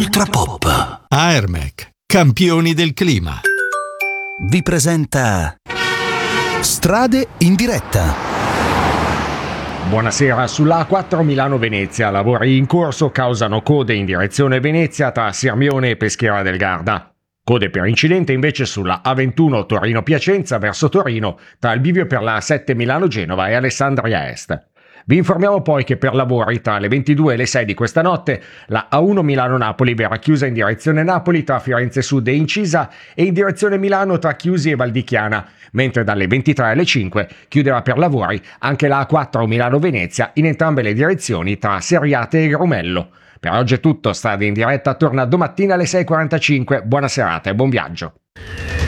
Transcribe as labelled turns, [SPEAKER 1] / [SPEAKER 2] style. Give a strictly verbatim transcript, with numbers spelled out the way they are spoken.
[SPEAKER 1] Ultra Pop.
[SPEAKER 2] Aermec, campioni del clima.
[SPEAKER 1] Vi presenta Strade in diretta.
[SPEAKER 3] Buonasera, sulla A quattro Milano-Venezia lavori in corso causano code in direzione Venezia tra Sirmione e Peschiera del Garda. Code per incidente invece sulla A ventuno Torino-Piacenza verso Torino tra il bivio per la A sette Milano-Genova e Alessandria Est. Vi informiamo poi che per lavori tra le ventidue e le sei di questa notte la A uno Milano-Napoli verrà chiusa in direzione Napoli tra Firenze Sud e Incisa e in direzione Milano tra Chiusi e Valdichiana, mentre dalle ventitré alle cinque chiuderà per lavori anche la A quattro Milano-Venezia in entrambe le direzioni tra Seriate e Grumello. Per oggi è tutto, Strade in diretta torna domattina alle sei e quarantacinque. Buona serata e buon viaggio.